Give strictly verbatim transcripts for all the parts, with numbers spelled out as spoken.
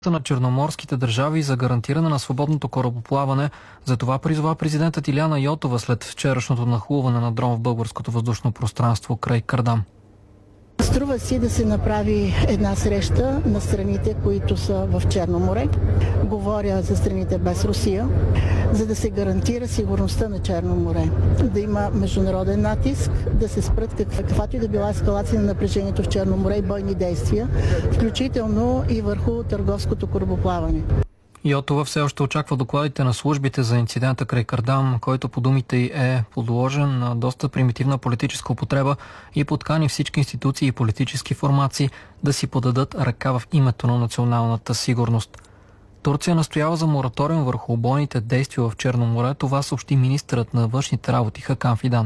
на черноморските държави за гарантиране на свободното корабоплаване. За това призова президентът Илияна Йотова след вчерашното нахлуване на дрон в българското въздушно пространство край Кардам. Струва си да се направи една среща на страните, които са в Черно море. Говоря за страните без Русия, за да се гарантира сигурността на Черно море. Да има международен натиск, да се спрат каквато и да била ескалация на напрежението в Черно море и бойни действия, включително и върху търговското корабоплаване. Йотова все още очаква докладите на службите за инцидента край Кардам, който по думите й е подложен на доста примитивна политическа употреба и подкани всички институции и политически формации да си подадат ръка в името на националната сигурност. Турция настоява за мораториум върху убойните действия в Черно море. Това съобщи министърът на външните работи Хакан Фидан.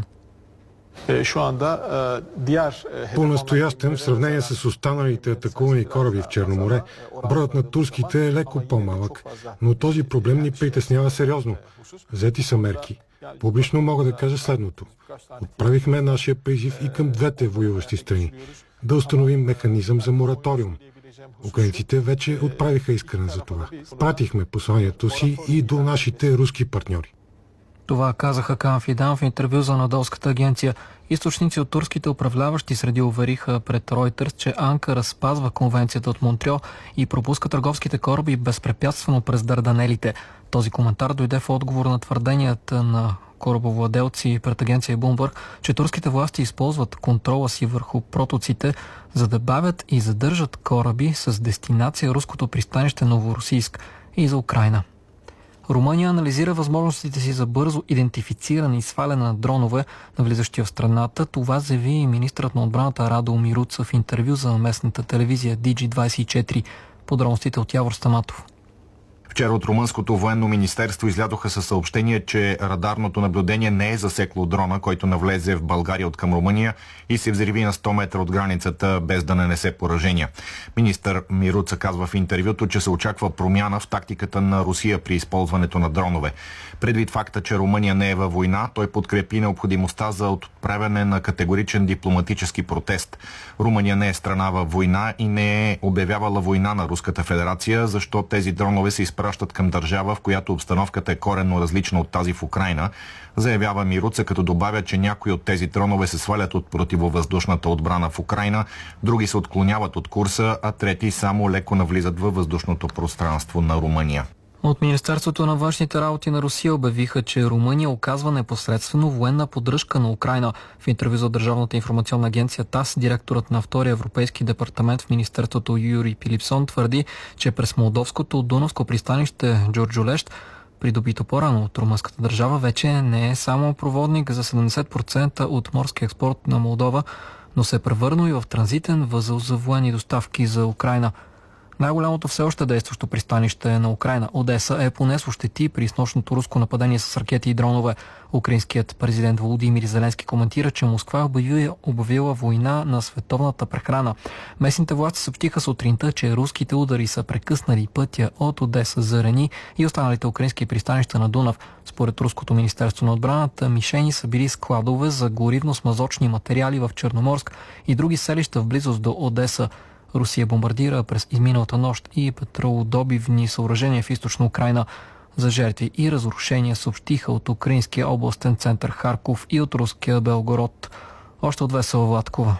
По-настоящем, в сравнение с останалите атакувани кораби в Черно море, броят на турските е леко по-малък, но този проблем ни притеснява сериозно. Взети са мерки. Публично мога да кажа следното. Отправихме нашия призив и към двете воюващи страни да установим механизъм за мораториум. Украинците вече отправиха искане за това. Пратихме посланието си и до нашите руски партньори. Това казаха Хакан Фидан в интервю за Анадолската агенция. Източници от турските управляващи среди увериха пред Reuters, че Анкара спазва конвенцията от Монтреал и пропуска търговските кораби безпрепятствено през Дарданелите. Този коментар дойде в отговор на твърденията на корабовладелци пред агенция Bloomberg, че турските власти използват контрола си върху протоците, за да бавят и задържат кораби с дестинация руското пристанище Новоросийск и за Украйна. Румъния анализира възможностите си за бързо идентифициране и сваляне на дронове, навлизащи в страната. Това заяви и министърът на отбраната Радо Мируца в интервю за местната телевизия Ди Джи двадесет и четири. Подробностите от Явор Стаматов. Вчера от румънското военно министерство излядоха със съобщение, че радарното наблюдение не е засекло дрона, който навлезе в България от към Румъния и се взриви на сто метра от границата, без да нанесе поражения. Министър Мируца казва в интервюто, че се очаква промяна в тактиката на Русия при използването на дронове. Предвид факта, че Румъния не е във война, той подкрепи необходимостта за отправяне на категоричен дипломатически протест. Румъния не е страна във война и не е обявявала война на Руската федерация, защо тези дронове се изпращат към държава, в която обстановката е коренно различна от тази в Украйна, заявява Мируца, като добавя, че някои от тези дронове се свалят от противовъздушната отбрана в Украйна, други се отклоняват от курса, а трети само леко навлизат във въздушното пространство на Румъния. От Министерството на външните работи на Русия обявиха, че Румъния оказва непосредствено военна поддръжка на Украйна. В интервю за Държавната информационна агенция ТАСС, директорът на втория европейски департамент в Министерството Юрий Пилипсон твърди, че през молдовското Дунавско пристанище Джорджолещ, придобито по-рано от румънската държава, вече не е само проводник за седемдесет процента от морски експорт на Молдова, но се е превърнал и в транзитен възел за военни доставки за Украйна. Най-голямото все още действащо пристанище на Украйна, Одеса, е понесло щети при снощното руско нападение с ракети и дронове. Украинският президент Володимир Зеленски коментира, че Москва е обявила, обявила война на световната прехрана. Местните власти съобщиха сутринта, че руските удари са прекъснали пътя от Одеса за Рени и останалите украински пристанища на Дунав. Според Руското министерство на отбраната, мишени са били складове за горивно-смазочни материали в Черноморск и други селища в близост до Одеса. Русия бомбардира през изминалата нощ и петролодобивни съоръжения в източна Украйна. За жертви и разрушения съобщиха от украинския областен център Харков и от руския Белгород. Още от Весела Владкова.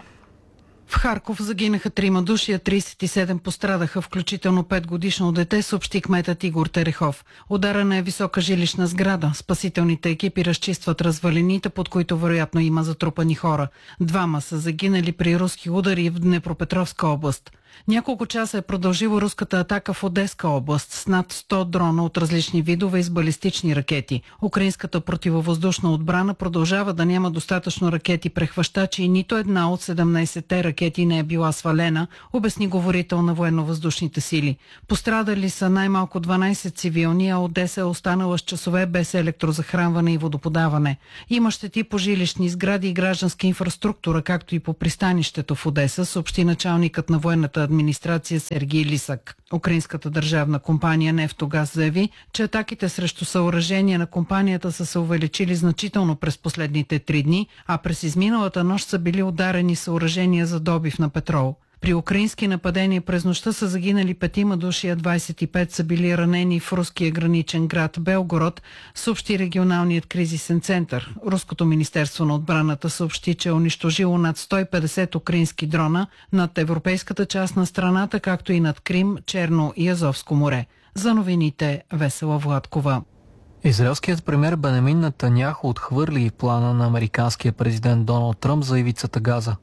В Харков загинаха трима души, а тридесет и седем пострадаха, включително петгодишно дете, съобщи кметът Игор Терехов. Ударена е висока жилищна сграда. Спасителните екипи разчистват развалините, под които вероятно има затрупани хора. Двама са загинали при руски удари в Днепропетровска област. Няколко часа е продължила руската атака в Одеска област с над сто дрона от различни видове и с балистични ракети. Украинската противовъздушна отбрана продължава да няма достатъчно ракети-прехващачи и нито една от седемнадесетте ракети не е била свалена, обясни говорител на военно-въздушните сили. Пострадали са най-малко дванадесет цивилни, а Одеса е останала с часове без електрозахранване и водоподаване. Има щети по жилищни сгради и гражданска инфраструктура, както и по пристанището в Одеса, съобщи началникът на военната администрация Сергей Лисак. Украинската държавна компания Нефтогаз заяви, че атаките срещу съоръжения на компанията са се увеличили значително през последните три дни, а през изминалата нощ са били ударени съоръжения за добив на петрол. При украински нападения през нощта са загинали петима души, а двадесет и пет са били ранени в руския граничен град Белгород, съобщи регионалният кризисен център. Руското министерство на отбраната съобщи, че е унищожило над сто и петдесет украински дрона над европейската част на страната, както и над Крим, Черно и Азовско море. За новините Весела Владкова. Израелският премиер Бенямин Нетаняху отхвърли плана на американския президент Доналд Тръмп за ивицата Газа.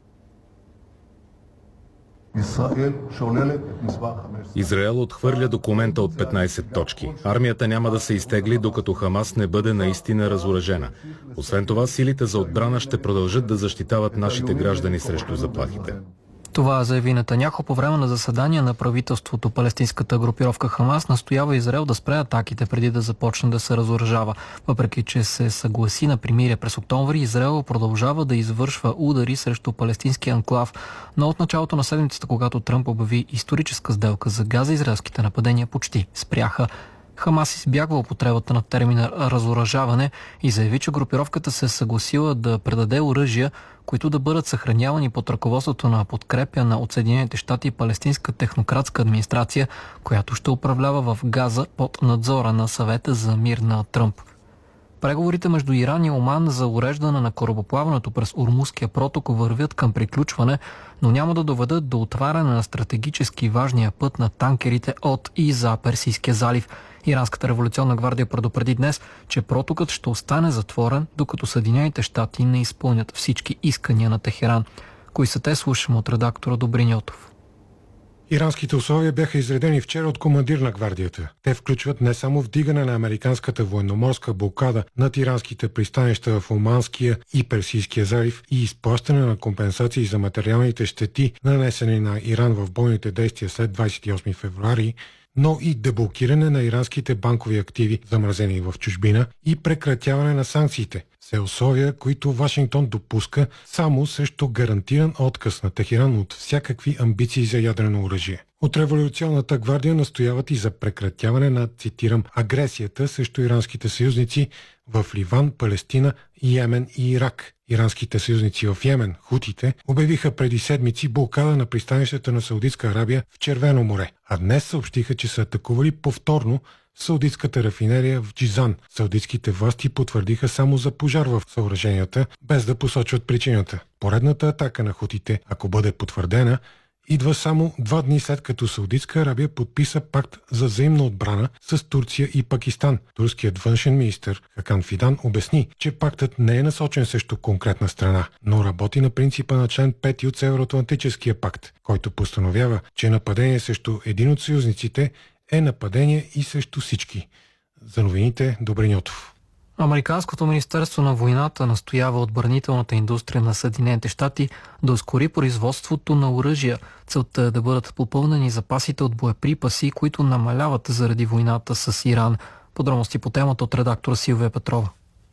Израел отхвърля документа от петнадесет точки. Армията няма да се изтегли, докато Хамас не бъде наистина разоръжена. Освен това, силите за отбрана ще продължат да защитават нашите граждани срещу заплахите. Това заяви Нетаняху по време на заседание на правителството. Палестинската групировка Хамас настоява Израел да спре атаките преди да започне да се разоръжава. Въпреки че се съгласи на примирие през октомври, Израел продължава да извършва удари срещу палестинския анклав. Но от началото на седмицата, когато Тръмп обяви историческа сделка за Газа, израелските нападения почти спряха. Хамас избягва употребата на термина разоръжаване и заяви, че групировката се е съгласила да предаде оръжия, които да бъдат съхранявани под ръководството на подкрепя на от Съединените щати и палестинска технократска администрация, която ще управлява в Газа под надзора на съвета за мир на Тръмп. Преговорите между Иран и Оман за уреждане на корабоплаването през Ормузския проток вървят към приключване, но няма да доведат до отваряне на стратегически важния път на танкерите от и за Персийския залив. Иранската революционна гвардия предупреди днес, че протокът ще остане затворен, докато Съединените щати не изпълнят всички искания на Техеран. Кои са те, слушаме от редактора Добрин Йотов. Иранските условия бяха изредени вчера от командир на гвардията. Те включват не само вдигане на американската военноморска блокада над иранските пристанища в Оманския и Персийския залив и изплащане на компенсации за материалните щети, нанесени на Иран в бойните действия след двадесет и осми февруари, но и деблокиране на иранските банкови активи, замразени в чужбина, и прекратяване на санкциите. Все условия, които Вашингтон допуска само срещу гарантиран отказ на Техеран от всякакви амбиции за ядрено оръжие. От революционната гвардия настояват и за прекратяване на, цитирам, агресията срещу иранските съюзници в Ливан, Палестина, Йемен и Ирак. Иранските съюзници в Йемен, хутите, обявиха преди седмици блокада на пристанищата на Саудитска Арабия в Червено море, а днес съобщиха, че са атакували повторно саудитската рафинерия в Джизан. Саудитските власти потвърдиха само за пожар в съоръженията, без да посочват причината. Поредната атака на хутите, ако бъде потвърдена, идва само два дни след като Саудитска Арабия подписа пакт за взаимна отбрана с Турция и Пакистан. Турският външен министър Хакан Фидан обясни, че пактът не е насочен срещу конкретна страна, но работи на принципа на член пети от Североатлантическия пакт, който постановява, че нападение срещу един от съюзниците е нападение и срещу всички. За новините Добрин Йотов. Американското министерство на войната настоява отбранителната индустрия на Съединените щати да ускори производството на оръжия. Целта е да бъдат попълнени запасите от боеприпаси, които намаляват заради войната с Иран. Подробности по темата от редактора Силвия Петрова.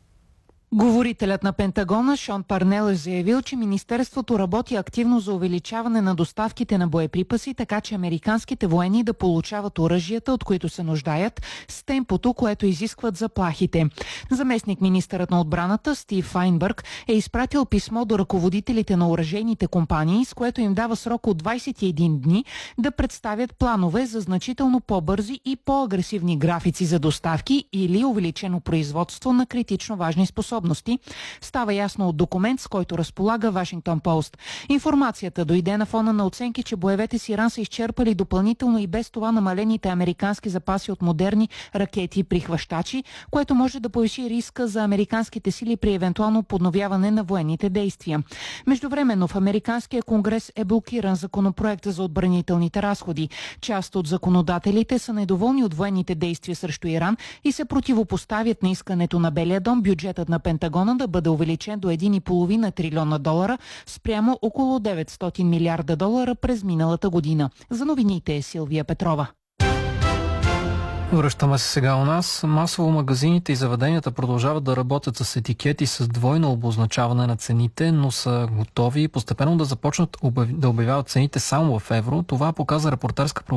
Говорителят на Пентагона Шон Парнел е заявил, че министерството работи активно за увеличаване на доставките на боеприпаси, така че американските военни да получават оръжията, от които се нуждаят, с темпото, което изискват заплахите. Заместник министърът на отбраната Стив Файнбърг е изпратил писмо до ръководителите на оръжейните компании, с което им дава срок от двадесет и един дни да представят планове за значително по-бързи и по-агресивни графици за доставки или увеличено производство на критично важни способности. Става ясно от документ, с който разполага Вашингтон Пост. Информацията дойде на фона на оценки, че боевете с Иран са изчерпали допълнително и без това намалените американски запаси от модерни ракети и прихващачи, което може да повиши риска за американските сили при евентуално подновяване на военните действия. Междувременно в Американския конгрес е блокиран законопроект за отбранителните разходи. Част от законодателите са недоволни от военните действия срещу Иран и се противопоставят на искането на Белия дом бюджетът на Пентагона да бъде увеличен до един и половина трилиона долара спрямо около деветстотин милиарда долара през миналата година. За новините е Силвия Петрова. Връщаме се сега у нас. Масово магазините и заведенията продължават да работят с етикети с двойно обозначаване на цените, но са готови постепенно да започнат да обявяват цените само в евро. Това показа репортерска